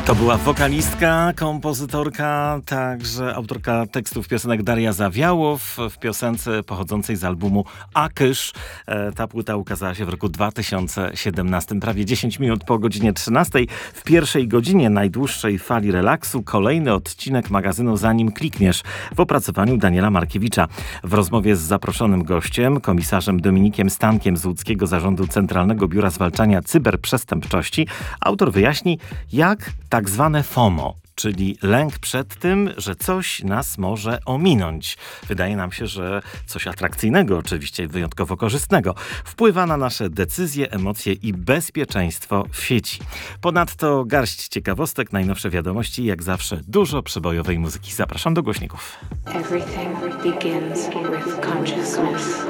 To była wokalistka, kompozytorka, także autorka tekstów piosenek Daria Zawiałow w piosence pochodzącej z albumu Akysz. Ta płyta ukazała się w roku 2017, prawie 10 minut po godzinie 13. W pierwszej godzinie najdłuższej fali relaksu kolejny odcinek magazynu Zanim klikniesz w opracowaniu Daniela Markiewicza. W rozmowie z zaproszonym gościem, komisarzem Dominikiem Stankiem z łódzkiego Zarządu Centralnego Biura Zwalczania Cyberprzestępczości, autor wyjaśni, jak tak zwane FOMO, czyli lęk przed tym, że coś nas może ominąć. Wydaje nam się, że coś atrakcyjnego, oczywiście wyjątkowo korzystnego, wpływa na nasze decyzje, emocje i bezpieczeństwo w sieci. Ponadto garść ciekawostek, najnowsze wiadomości i jak zawsze dużo przebojowej muzyki. Zapraszam do głośników. Everything begins with consciousness.